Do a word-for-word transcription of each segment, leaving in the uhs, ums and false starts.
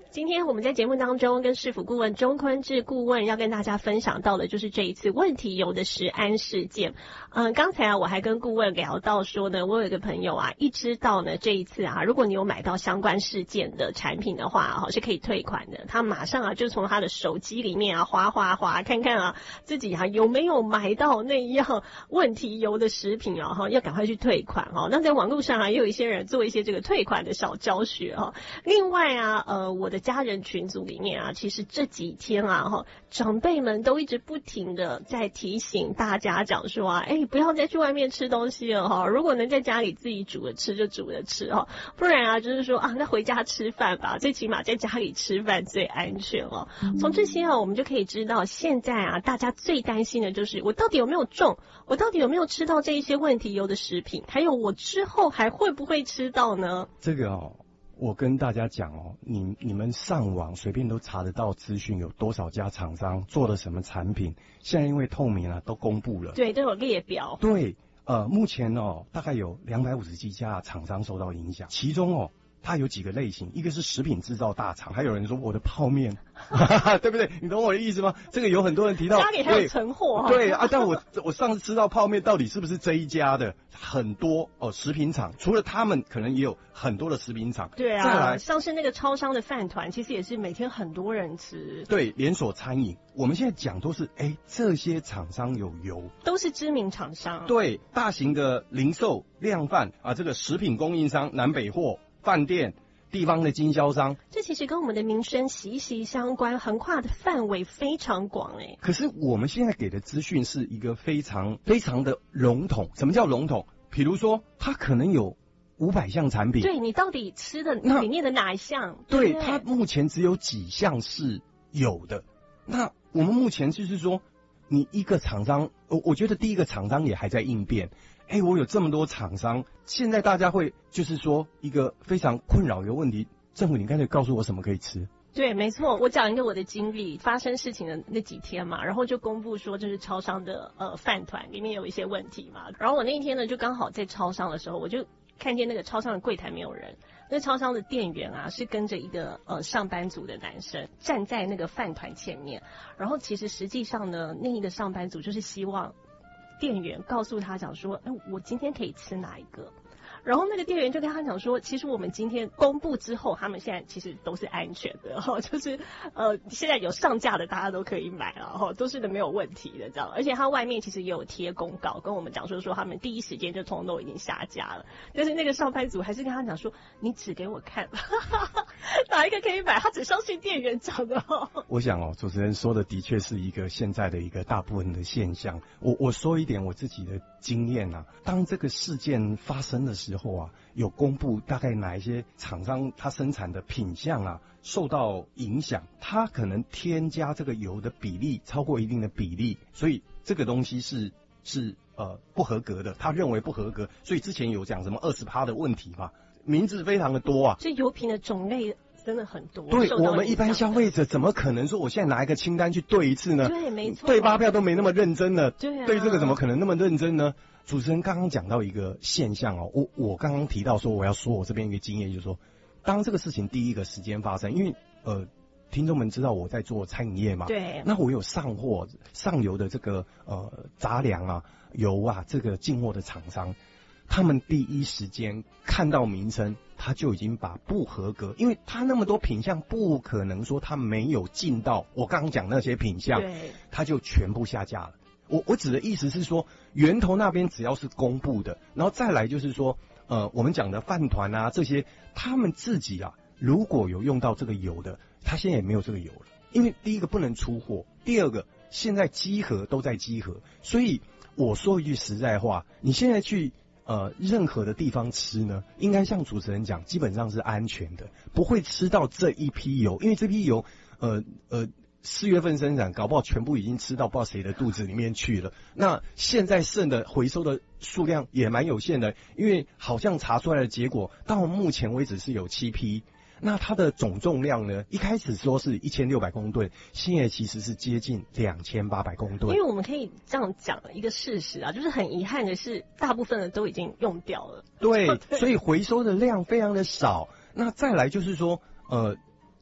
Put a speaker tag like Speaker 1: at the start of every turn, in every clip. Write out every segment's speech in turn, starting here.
Speaker 1: 今天我们在节目当中跟市府顾问钟坤志顾问要跟大家分享到的就是这一次问题油的食安事件。嗯，刚才啊我还跟顾问聊到说呢，我有一个朋友啊，一知道呢这一次啊，如果你有买到相关事件的产品的话啊，是可以退款的。他马上啊就从他的手机里面啊滑滑滑，看看啊自己啊有没有买到那一样问题油的食品啊，哈，要赶快去退款哈。那在网络上啊也有一些人做一些这个退款的小教学哈。另外啊，呃，我的家人群组里面啊，其实这几天啊，哈，长辈们都一直不停的在提醒大家讲说啊，哎，不要再去外面吃东西了哈，如果能在家里自己煮着吃就煮着吃哈，不然啊，就是说啊，那回家吃饭吧，最起码在家里吃饭最安全哦。从这些啊，我们就可以知道，现在啊，大家最担心的就是我到底有没有中，我到底有没有吃到这一些问题油的食品，还有我之后还会不会吃到呢？
Speaker 2: 这个哦。我跟大家讲哦，你你们上网随便都查得到资讯，有多少家厂商做了什么产品，现在因为透明啊，都公布了，
Speaker 1: 对，都有列表。
Speaker 2: 对，呃，目前哦，大概有两百五十几家厂商受到影响，其中哦，它有几个类型，一个是食品制造大厂，还有人说我的泡面，对不对？你懂我的意思吗？这个有很多人提到，
Speaker 1: 家里还有存货、啊。
Speaker 2: 对啊，但我我上次吃到泡面，到底是不是这一家的？很多哦，食品厂除了他们，可能也有很多的食品厂。
Speaker 1: 对啊，
Speaker 2: 再来
Speaker 1: 像是那个超商的饭团，其实也是每天很多人吃。
Speaker 2: 对，连锁餐饮，我们现在讲都是，哎，这些厂商有油，
Speaker 1: 都是知名厂商。
Speaker 2: 对，大型的零售量贩啊，这个食品供应商、南北货、饭店。地方的经销商，
Speaker 1: 这其实跟我们的民生息息相关，横跨的范围非常广哎。
Speaker 2: 可是我们现在给的资讯是一个非常非常的笼统。什么叫笼统？比如说，它可能有五百项产品，
Speaker 1: 对你到底吃的里面的哪一项？
Speaker 2: 对，
Speaker 1: 对
Speaker 2: 它目前只有几项是有的。那我们目前就是说，你一个厂商，我我觉得第一个厂商也还在应变。哎，我有这么多厂商，现在大家会就是说一个非常困扰的问题，政府你干脆告诉我什么可以吃。
Speaker 1: 对，没错，我讲一个我的经历，发生事情的那几天嘛，然后就公布说这是超商的呃饭团里面有一些问题嘛，然后我那一天呢就刚好在超商的时候，我就看见那个超商的柜台没有人，那超商的店员啊是跟着一个呃上班族的男生站在那个饭团前面，然后其实实际上呢，那一个上班族就是希望店员告诉他讲说，哎，我今天可以吃哪一个？然后那个店员就跟他讲说，其实我们今天公布之后，他们现在其实都是安全的哈，就是呃现在有上架的大家都可以买了哈，都是的没有问题的这样。而且他外面其实也有贴公告跟我们讲说说他们第一时间就通通都已经下架了，但是那个上班族还是跟他讲说，你指给我看，哪一个可以买？他只相信店员讲的哦。
Speaker 2: 我想哦，主持人说的的确是一个现在的一个大部分的现象。我我说一点我自己的经验啊，当这个事件发生的时候啊，有公布大概哪一些厂商他生产的品项啊受到影响，他可能添加这个油的比例超过一定的比例，所以这个东西是是呃不合格的，他认为不合格，所以之前有讲什么 百分之二十 的问题嘛，名字非常的多啊，
Speaker 1: 这油品的种类真的很多。
Speaker 2: 对，我们一般消费者怎么可能说我现在拿一个清单去对一次呢？
Speaker 1: 对，没错，
Speaker 2: 对发票都没那么认真了，
Speaker 1: 对啊，
Speaker 2: 对这个怎么可能那么认真呢？主持人刚刚讲到一个现象哦，我我刚刚提到说我要说我这边一个经验，就是说，当这个事情第一个时间发生，因为呃，听众们知道我在做餐饮业嘛，
Speaker 1: 对，
Speaker 2: 那我有上货上游的这个呃杂粮啊、油啊这个进货的厂商，他们第一时间看到名称，他就已经把不合格，因为他那么多品项，不可能说他没有进到我刚刚讲那些品项，
Speaker 1: 对，
Speaker 2: 他就全部下架了。我我指的意思是说，源头那边只要是公布的，然后再来就是说，呃，我们讲的饭团啊这些，他们自己啊，如果有用到这个油的，他现在也没有这个油了，因为第一个不能出货，第二个现在稽核都在稽核，所以我说一句实在话，你现在去呃任何的地方吃呢，应该像主持人讲，基本上是安全的，不会吃到这一批油，因为这批油，呃呃。四月份生产，搞不好全部已经吃到不知道谁的肚子里面去了。那现在剩的回收的数量也蛮有限的，因为好像查出来的结果，到目前为止是有七批。那它的总重量呢？一开始说是一千六百公吨，现在其实是接近两千八百公吨。
Speaker 1: 因为我们可以这样讲一个事实啊，就是很遗憾的是，大部分的都已经用掉了。
Speaker 2: 对，所以回收的量非常的少。那再来就是说，呃。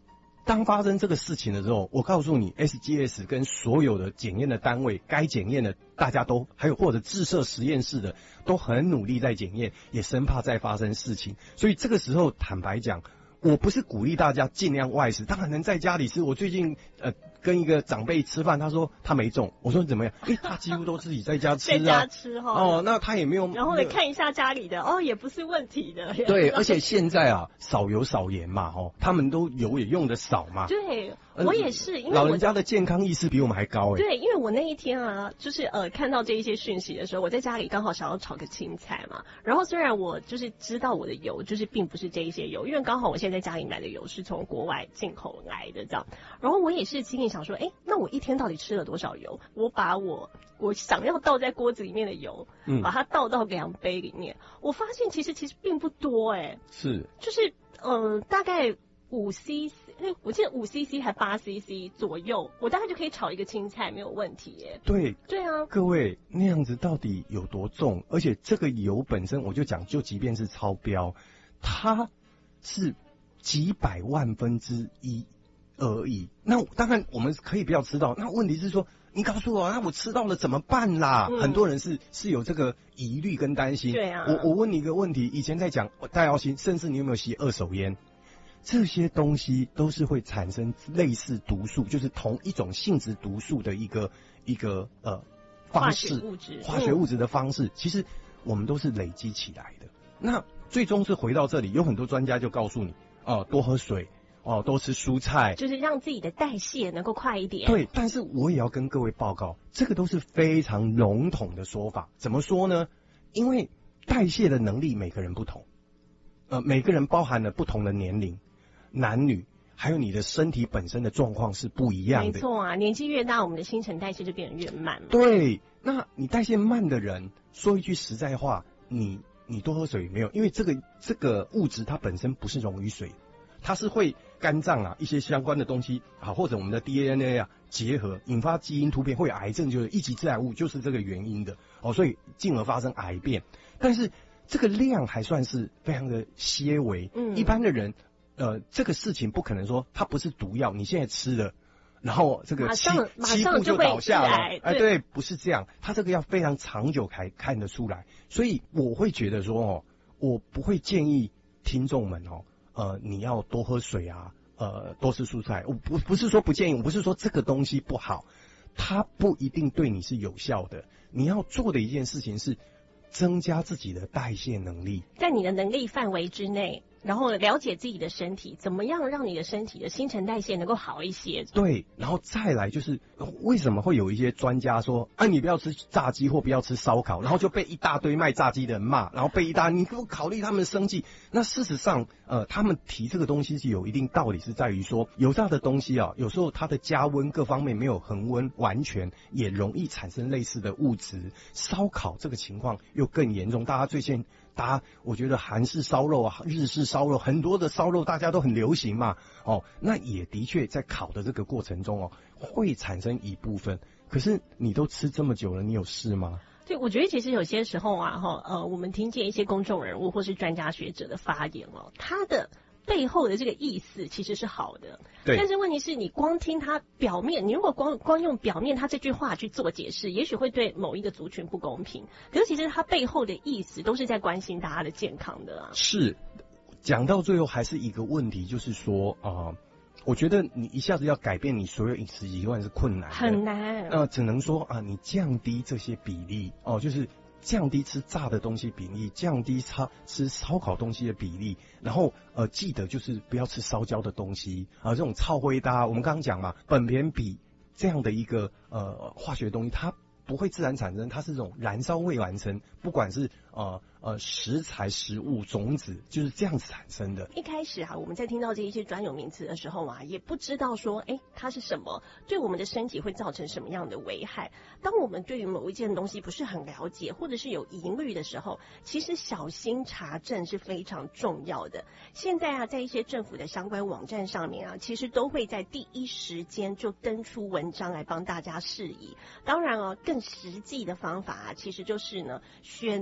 Speaker 2: 当发生这个事情的时候，我告诉你 ，S G S 跟所有的检验的单位，该检验的大家都还有或者自设实验室的都很努力在检验，也生怕再发生事情。所以这个时候，坦白讲，我不是鼓励大家尽量外食，当然能在家里吃。我最近呃跟一个长辈吃饭，他说他没中，我说怎么样？诶，他几乎都自己在家吃啊，
Speaker 1: 在家吃哈。
Speaker 2: 哦，那他也没有。
Speaker 1: 然后呢，看一下家里的，哦，也不是问题的。
Speaker 2: 对，而且现在啊，少油少盐嘛，哦，他们都油也用的少嘛。
Speaker 1: 对。我也是，因为
Speaker 2: 老人家的健康意识比我们还高哎。
Speaker 1: 对，因为我那一天啊，就是呃看到这一些讯息的时候，我在家里刚好想要炒个青菜嘛。然后虽然我就是知道我的油就是并不是这一些油，因为刚好我现在在家里买的油是从国外进口来的这样。然后我也是心里想说，哎，那我一天到底吃了多少油？我把我我想要倒在锅子里面的油，嗯，把它倒到量杯里面，我发现其实其实并不多哎。
Speaker 2: 是。
Speaker 1: 就是呃大概五 C C。哎，我记得五 C C 还八 C C 左右，我大概就可以炒一个青菜，没有问题耶。
Speaker 2: 对，
Speaker 1: 对啊，
Speaker 2: 各位那样子到底有多重？而且这个油本身，我就讲，就即便是超标，它是几百万分之一而已。那当然我们可以不要吃到，那问题是说，你告诉我，那我吃到了怎么办啦？嗯、很多人是是有这个疑虑跟担心。
Speaker 1: 对啊，
Speaker 2: 我我问你一个问题，以前在讲戴耀新，甚至你有没有吸二手烟？这些东西都是会产生类似毒素，就是同一种性质毒素的一个一个呃方式，
Speaker 1: 化学物质，
Speaker 2: 化学物质的方式，嗯、其实我们都是累积起来的。那最终是回到这里，有很多专家就告诉你，哦、呃，多喝水，哦、呃，多吃蔬菜，
Speaker 1: 就是让自己的代谢能够快一点。
Speaker 2: 对，但是我也要跟各位报告，这个都是非常笼统的说法。怎么说呢？因为代谢的能力每个人不同，呃，每个人包含了不同的年龄。男女还有你的身体本身的状况是不一样的。
Speaker 1: 没错啊，年纪越大，我们的新陈代谢就变得越慢了。
Speaker 2: 对，那你代谢慢的人，说一句实在话，你你多喝水没有？因为这个这个物质它本身不是溶于水，它是会肝脏啊一些相关的东西啊，或者我们的 D N A 啊结合，引发基因突变，会有癌症，就是一级致癌物，就是这个原因的哦，所以进而发生癌变。但是这个量还算是非常的些微，嗯，一般的人。呃，这个事情不可能说它不是毒药，你现在吃了，然后这个七七步就倒下了，哎、呃，对，不是这样，它这个要非常长久才看得出来，所以我会觉得说哦，我不会建议听众们哦，呃，你要多喝水啊，呃，多吃蔬菜，我不不是说不建议，我不是说这个东西不好，它不一定对你是有效的，你要做的一件事情是增加自己的代谢能力，
Speaker 1: 在你的能力范围之内。然后了解自己的身体，怎么样让你的身体的新陈代谢能够好一些？
Speaker 2: 对，然后再来就是为什么会有一些专家说，啊，你不要吃炸鸡或不要吃烧烤，然后就被一大堆卖炸鸡的人骂，然后被一大，你给我考虑他们的生计。那事实上，呃，他们提这个东西是有一定道理，是在于说油炸的东西啊，有时候它的加温各方面没有恒温完全，也容易产生类似的物质。烧烤这个情况又更严重，大家最近。大家，我觉得韩式烧肉啊，日式烧肉，很多的烧肉大家都很流行嘛，哦，那也的确在烤的这个过程中哦，会产生一部分。可是你都吃这么久了，你有事吗？
Speaker 1: 对，我觉得其实有些时候啊，哈，呃，我们听见一些公众人物或是专家学者的发言哦，他的背后的这个意思其实是好的，
Speaker 2: 对。
Speaker 1: 但是问题是你光听他表面，你如果光光用表面他这句话去做解释，也许会对某一个族群不公平。可是其实他背后的意思都是在关心大家的健康的啊。
Speaker 2: 是，讲到最后还是一个问题，就是说啊、呃，我觉得你一下子要改变你所有饮食习惯是困难的，
Speaker 1: 很难。
Speaker 2: 呃，只能说啊、呃，你降低这些比例哦、呃，就是。降低吃炸的东西比例，降低吃吃烧烤东西的比例，然后呃记得就是不要吃烧焦的东西啊、呃，这种臭灰搭，我们刚刚讲嘛，苯醛比这样的一个呃化学东西，它不会自然产生，它是这种燃烧未完成，不管是呃呃食材、食物、种子，就是这样子产生的。
Speaker 1: 一开始啊，我们在听到这一些专有名词的时候啊，也不知道说，哎，它是什么，对我们的身体会造成什么样的危害。当我们对于某一件东西不是很了解，或者是有疑虑的时候，其实小心查证是非常重要的。现在啊，在一些政府的相关网站上面啊，其实都会在第一时间就登出文章来帮大家释疑。当然哦，更实际的方法啊，其实就是呢，选择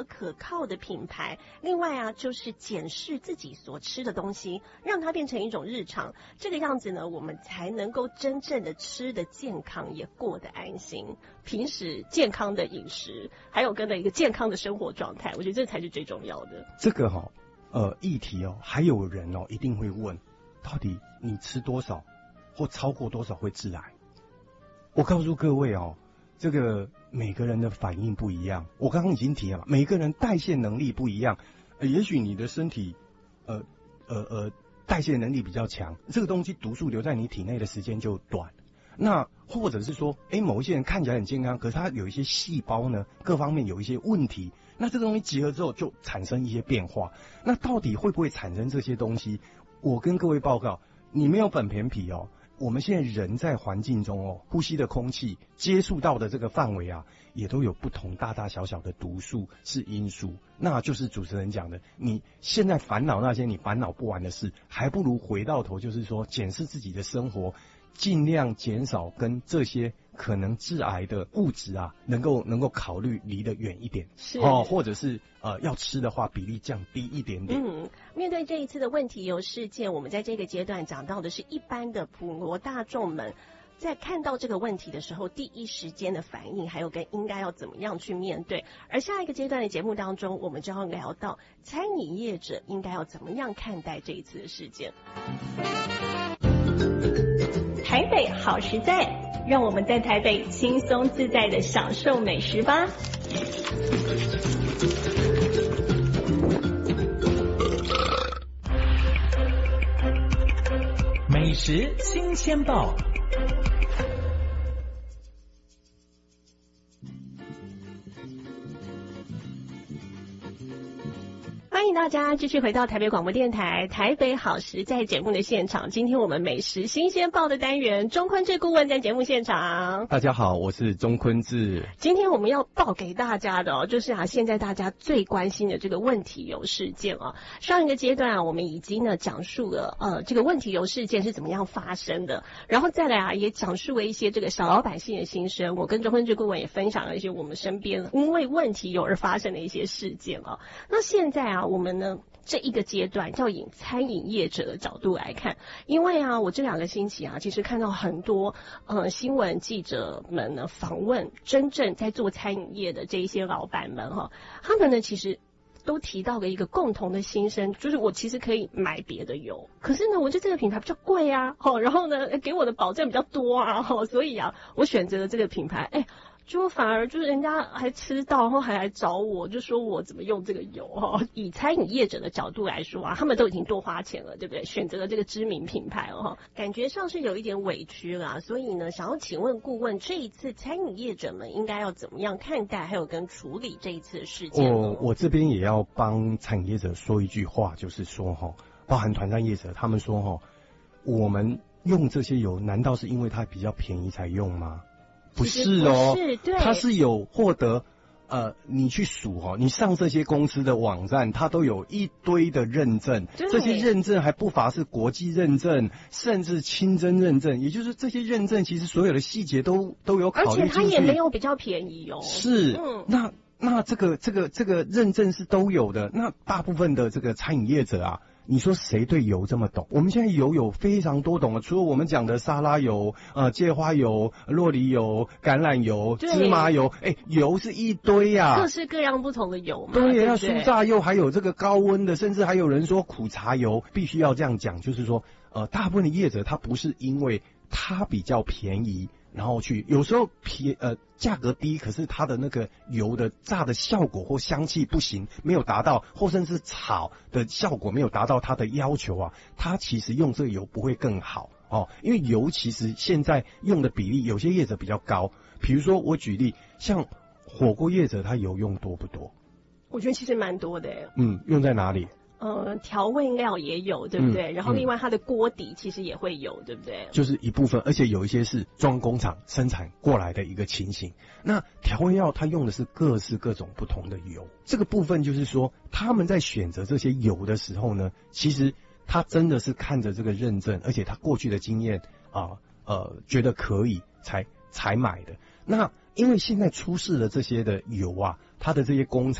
Speaker 1: 可靠的品牌。另外啊，就是检视自己所吃的东西，让它变成一种日常。这个样子呢，我们才能够真正的吃的健康，也过得安心。平时健康的饮食，还有跟着一个健康的生活状态，我觉得这才是最重要的。
Speaker 2: 这个哈、哦，呃，议题哦，还有人哦一定会问，到底你吃多少或超过多少会致癌？我告诉各位哦，这个每个人的反应不一样。我刚刚已经提了嘛，每个人代谢能力不一样，呃、也许你的身体，呃呃呃，代谢能力比较强，这个东西毒素留在你体内的时间就短。那或者是说，哎，某一些人看起来很健康，可是他有一些细胞呢，各方面有一些问题。那这个东西结合之后，就产生一些变化。那到底会不会产生这些东西？我跟各位报告，你没有本片皮哦。我们现在人在环境中哦，呼吸的空气接触到的这个范围啊，也都有不同大大小小的毒素是因素。那就是主持人讲的，你现在烦恼那些你烦恼不完的事，还不如回到头，就是说检视自己的生活，尽量减少跟这些可能致癌的物质啊，能够能够考虑离得远一点，
Speaker 1: 是
Speaker 2: 哦，或者是呃要吃的话比例降低一点点。
Speaker 1: 嗯，面对这一次的问题有事件，我们在这个阶段讲到的是一般的普罗大众们在看到这个问题的时候，第一时间的反应，还有跟应该要怎么样去面对。而下一个阶段的节目当中，我们就要聊到餐饮业者应该要怎么样看待这一次的事件。台北好实在，让我们在台北轻松自在的享受美食吧。
Speaker 3: 美食新鲜报。
Speaker 1: 欢迎大家继续回到台北广播电台台北好食在节目的现场。今天我们美食新鲜报的单元，钟坤志顾问在节目现场。
Speaker 2: 大家好，我是钟坤志。
Speaker 1: 今天我们要报给大家的哦，就是啊，现在大家最关心的这个问题油事件啊。上一个阶段啊，我们已经呢讲述了呃这个问题油事件是怎么样发生的，然后再来啊也讲述了一些这个小老百姓的心声。我跟钟坤志顾问也分享了一些我们身边因为问题油而发生的一些事件啊。那现在啊，我们呢这一个阶段要以餐饮业者的角度来看，因为啊，我这两个星期啊，其实看到很多呃新闻记者们呢访问真正在做餐饮业的这一些老板们哈，他们呢其实都提到了一个共同的心声，就是我其实可以买别的油，可是呢，我觉得这个品牌比较贵啊，哦，然后呢给我的保证比较多啊，哦，所以啊，我选择了这个品牌，哎。就反而就是人家还吃到，然后还来找我，就说我怎么用这个油哈。以餐饮业者的角度来说啊，他们都已经多花钱了，对不对？选择了这个知名品牌哦，感觉上是有一点委屈啦。所以呢，想要请问顾问，这一次餐饮业者们应该要怎么样看待，还有跟处理这一次的事件呢？
Speaker 2: 我我这边也要帮餐饮业者说一句话，就是说哈，包含团餐业者，他们说哈，我们用这些油，难道是因为它比较便宜才用吗？不是哦，
Speaker 1: 是对，
Speaker 2: 它是有获得，呃，你去数哦，你上这些公司的网站，它都有一堆的认证，这些认证还不乏是国际认证，甚至清真认证，也就是这些认证其实所有的细节都都有考虑进去，
Speaker 1: 而且它也没有比较便宜哦。
Speaker 2: 是，
Speaker 1: 嗯，
Speaker 2: 那那这个这个这个认证是都有的，那大部分的这个餐饮业者啊。你说谁对油这么懂？我们现在油有非常多懂的，除了我们讲的沙拉油、呃芥花油、酪梨油、橄榄油、芝麻油，哎，油是一堆呀、啊，
Speaker 1: 各式各样不同的油嘛。
Speaker 2: 对呀，
Speaker 1: 对对
Speaker 2: 酥炸油还有这个高温的，甚至还有人说苦茶油，必须要这样讲，就是说，呃，大部分的业者他不是因为它比较便宜。然后去，有时候便呃价格低，可是它的那个油的炸的效果或香气不行，没有达到，或甚至炒的效果没有达到它的要求啊，它其实用这个油不会更好哦，因为油其实现在用的比例，有些业者比较高，比如说我举例，像火锅业者，他油用多不多？
Speaker 1: 我觉得其实蛮多的。
Speaker 2: 嗯，用在哪里？
Speaker 1: 呃，调味料也有，对不对？
Speaker 2: 嗯、
Speaker 1: 然后另外它的锅底其实也会有，对不对？
Speaker 2: 就是一部分，而且有一些是装工厂生产过来的一个情形。那调味料它用的是各式各种不同的油，这个部分就是说他们在选择这些油的时候呢，其实他真的是看着这个认证，而且他过去的经验啊，呃，觉得可以才才买的。那因为现在出事的这些的油啊，它的这些工厂。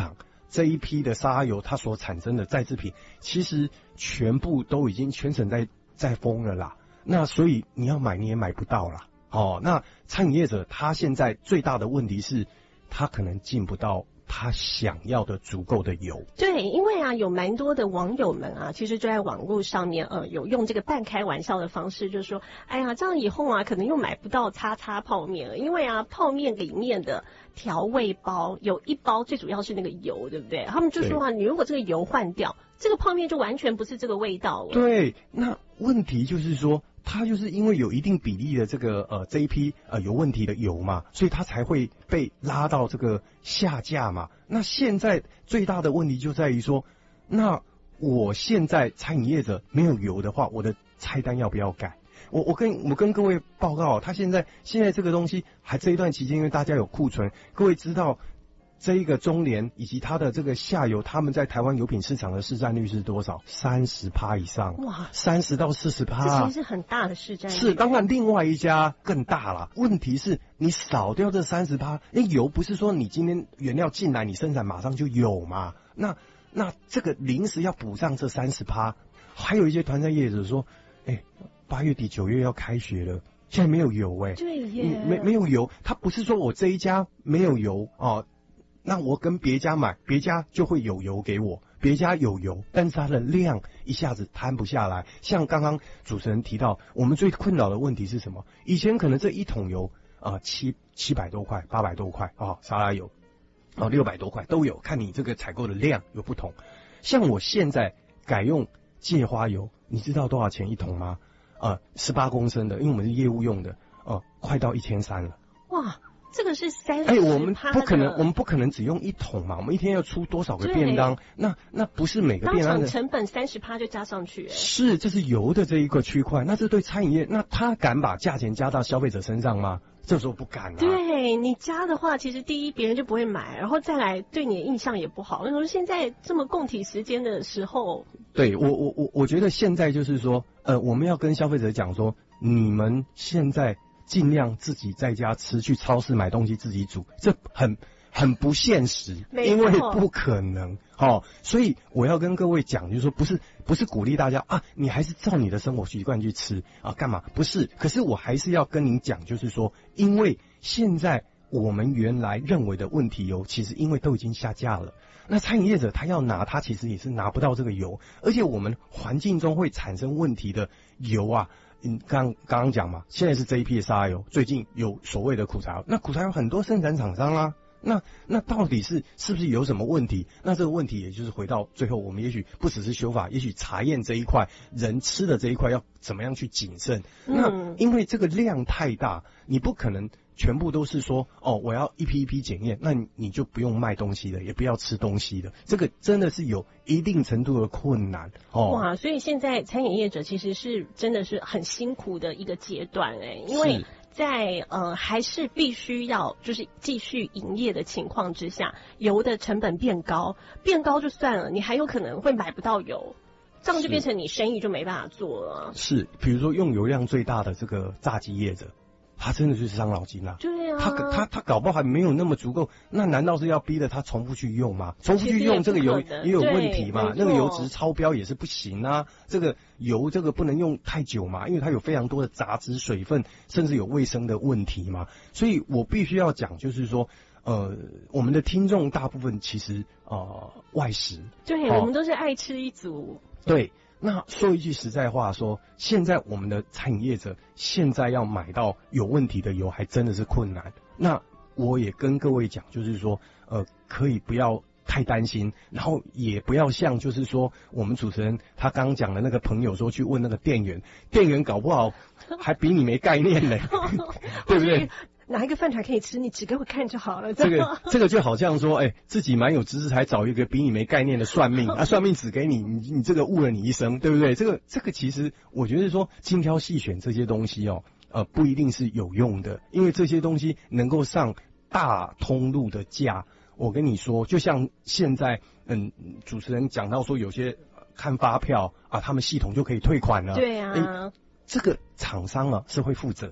Speaker 2: 这一批的沙拉油它所产生的再制品，其实全部都已经全省在在封了啦。那所以你要买你也买不到啦。哦，那餐饮业者他现在最大的问题是，他可能进不到他想要的足够的油。
Speaker 1: 对，因为啊，有蛮多的网友们啊，其实就在网络上面，呃，有用这个半开玩笑的方式，就是说，哎呀，这样以后啊，可能又买不到叉叉泡面了，因为啊，泡面里面的调味包有一包最主要是那个油，对不对？他们就说啊，你如果这个油换掉，这个泡面就完全不是这个味道了。
Speaker 2: 对，那问题就是说，它就是因为有一定比例的这个呃这一批呃有问题的油嘛，所以它才会被拉到这个下架嘛。那现在最大的问题就在于说，那我现在餐饮业者没有油的话，我的菜单要不要改？我我跟我跟各位报告，他现在现在这个东西还这一段期间，因为大家有库存，各位知道这一个中联以及它的这个下游，他们在台湾油品市场的市占率是多少？三十趴以上，哇，三十到四十趴，
Speaker 1: 这其实是很大的市占率。
Speaker 2: 是，当然另外一家更大了。问题是你少掉这三十趴，那油不是说你今天原料进来，你生产马上就有嘛？那那这个临时要补上这三十趴，还有一些团餐业者说，哎、欸，八月底九月要开学了。现在没有油哎、欸，
Speaker 1: 对耶，
Speaker 2: 没没有油，他不是说我这一家没有油哦，那我跟别家买，别家就会有油给我，别家有油，但是它的量一下子摊不下来。像刚刚主持人提到，我们最困扰的问题是什么？以前可能这一桶油啊、呃、七七百多块、八百多块啊、哦，沙拉油哦六百多块都有，看你这个采购的量有不同。像我现在改用芥花油，你知道多少钱一桶吗？呃，十八公升的，因为我们是业务用的，呃，快到一千三了。
Speaker 1: 哇，这个是三十。
Speaker 2: 哎，我们不可能，我们不可能只用一桶嘛，我们一天要出多少个便当？那那不是每个便当的
Speaker 1: 当场成本三十趴就加上去。
Speaker 2: 是，这是油的这一个区块，那这对餐饮业，那他敢把价钱加到消费者身上吗？这时候不敢啊。
Speaker 1: 对你加的话，其实第一别人就不会买，然后再来对你的印象也不好。那说现在这么共体时间的时候，
Speaker 2: 对我我我我觉得现在就是说，呃，我们要跟消费者讲说，你们现在尽量自己在家吃，去超市买东西自己煮，这很很不现实，因为不可能。哦，所以我要跟各位讲，就是说不是不是鼓励大家啊，你还是照你的生活习惯去吃啊，干嘛？不是，可是我还是要跟您讲，就是说，因为现在我们原来认为的问题油，其实因为都已经下架了，那餐饮业者他要拿，他其实也是拿不到这个油，而且我们环境中会产生问题的油啊。嗯，刚刚刚讲嘛，现在是这一批的沙拉油，最近有所谓的苦茶油，那苦茶油很多生产厂商啦、啊。那那到底是是不是有什么问题？那这个问题也就是回到最后，我们也许不只是修法，也许查验这一块人吃的这一块要怎么样去谨慎。嗯、那因为这个量太大，你不可能全部都是说哦，我要一批一批检验，那你你就不用卖东西了，也不要吃东西了。这个真的是有一定程度的困难哦。
Speaker 1: 哇，所以现在餐饮业者其实是真的是很辛苦的一个阶段哎、欸，因为。在呃还是必须要就是继续营业的情况之下，油的成本变高，变高就算了，你还有可能会买不到油，这样就变成你生意就没办法做了。
Speaker 2: 是，比如说用油量最大的这个炸鸡业者，他真的就是伤脑筋啦、啊。
Speaker 1: 对啊，
Speaker 2: 他他他搞不好还没有那么足够，那难道是要逼着他重复去用吗？重复去用这个油也有问题嘛？那个油脂超标也是不行啊。这个油这个不能用太久嘛，因为它有非常多的杂质、水分，甚至有卫生的问题嘛。所以我必须要讲，就是说，呃，我们的听众大部分其实呃外食，
Speaker 1: 对、哦、我们都是爱吃一族，
Speaker 2: 对。那说一句实在话说，现在我们的餐饮业者现在要买到有问题的油还真的是困难。那我也跟各位讲，就是说，呃，可以不要太担心，然后也不要像就是说我们主持人他刚讲的那个朋友说去问那个店员，店员搞不好还比你没概念嘞，对不对？
Speaker 1: 哪一个饭团可以吃？你指给我看就好了。
Speaker 2: 这个这个就好像说，哎、欸，自己蛮有知识，还找一个比你没概念的算命，啊，算命指给你，你你这个误了你一生，对不对？这个这个其实我觉得说精挑细选这些东西哦，呃，不一定是有用的，因为这些东西能够上大通路的架。我跟你说，就像现在，嗯，主持人讲到说，有些看发票啊，他们系统就可以退款了。
Speaker 1: 对啊。欸
Speaker 2: 这个厂商啊是会负责的，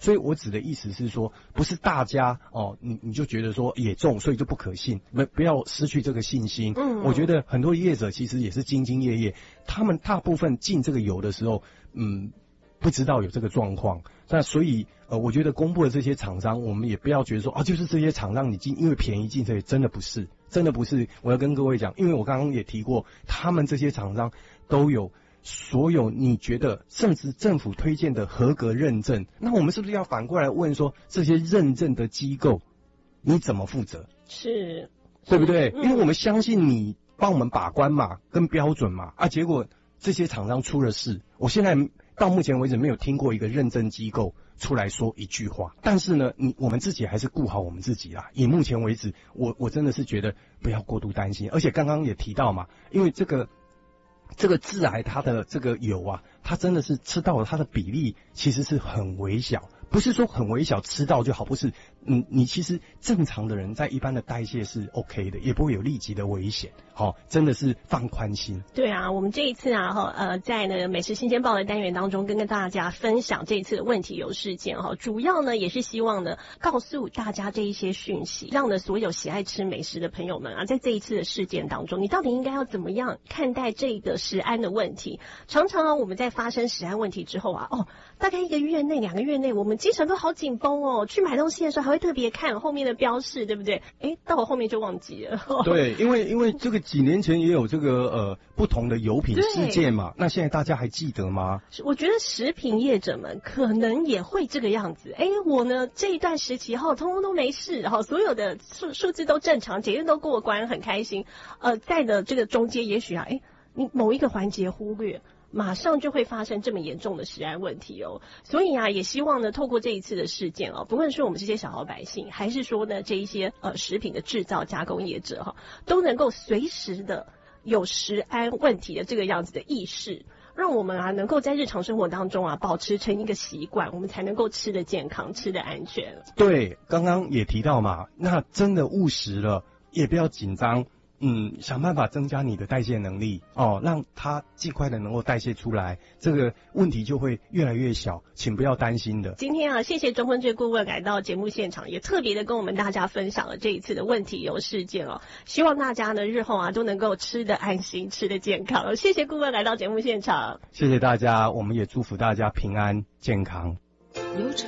Speaker 2: 所以我指的意思是说，不是大家哦，你你就觉得说也中，所以就不可信，不不要失去这个信心。嗯，我觉得很多业者其实也是兢兢业业，他们大部分进这个油的时候，嗯。不知道有这个状况，那所以呃，我觉得公布的这些厂商，我们也不要觉得说啊，就是这些厂商你进，因为便宜进这些，真的不是，真的不是。我要跟各位讲，因为我刚刚也提过，他们这些厂商都有所有你觉得甚至政府推荐的合格认证，那我们是不是要反过来问说，这些认证的机构你怎么负责？
Speaker 1: 是，
Speaker 2: 对不对？
Speaker 1: 嗯、
Speaker 2: 因为我们相信你帮我们把关嘛，跟标准嘛，啊，结果这些厂商出了事，我现在。到目前为止没有听过一个认证机构出来说一句话，但是呢，你我们自己还是顾好我们自己啦。以目前为止，我我真的是觉得不要过度担心，而且刚刚也提到嘛，因为这个这个致癌它的这个油啊，它真的是吃到了它的比例其实是很微小，不是说很微小吃到就好，不是，嗯，你其实正常的人在一般的代谢是 OK 的，也不会有立即的危险。好、哦，真的是放宽心。
Speaker 1: 对啊，我们这一次啊，哈，呃，在呢美食新鲜报的单元当中，跟跟大家分享这一次的问题油事件哈，主要呢也是希望呢告诉大家这一些讯息，让呢所有喜爱吃美食的朋友们啊，在这一次的事件当中，你到底应该要怎么样看待这个食安的问题？常常啊，我们在发生食安问题之后啊，哦，大概一个月内、两个月内，我们精神都好紧绷哦，去买东西的时候还会特别看后面的标示，对不对？哎，到我后面就忘记了。
Speaker 2: 对，因为因为这个。几年前也有这个呃不同的油品事件嘛，那现在大家还记得吗？
Speaker 1: 我觉得食品业者们可能也会这个样子。哎，我呢这一段时期后，通通都没事，然后所有的数数字都正常，检验都过关，很开心。呃，在的这个中间，也许啊，哎，你某一个环节忽略。马上就会发生这么严重的食安问题哦，所以啊，也希望呢，透过这一次的事件哦，不论是我们这些小老百姓，还是说呢这一些呃食品的制造加工业者哈，都能够随时的有食安问题的这个样子的意识，让我们啊能够在日常生活当中啊保持成一个习惯，我们才能够吃得健康，吃得安全。
Speaker 2: 对，刚刚也提到嘛，那真的误食了，也不要紧张。嗯，想办法增加你的代谢能力哦，让它尽快的能够代谢出来，这个问题就会越来越小，请不要担心的。
Speaker 1: 今天啊，谢谢中坤志顾问来到节目现场，也特别的跟我们大家分享了这一次的问题油事件哦，希望大家呢日后啊都能够吃得安心，吃得健康。谢谢顾问来到节目现场，
Speaker 2: 谢谢大家，我们也祝福大家平安健康。